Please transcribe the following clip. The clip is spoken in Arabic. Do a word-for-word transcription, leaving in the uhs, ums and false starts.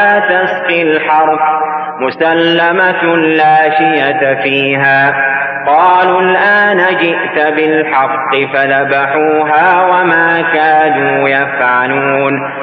تسقي الحرث مسلمة لا شية فيها. قالوا الآن جئت بالحق فذبحوها وما كادوا يفعلون.